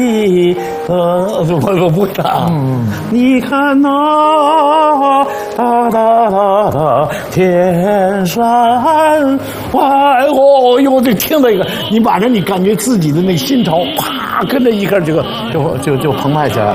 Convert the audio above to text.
我不会唱。你看那哒哒哒哒，天山外，哟，就听到一个，你马上你感觉自己的那心潮，啪，跟着一下就澎湃起来了。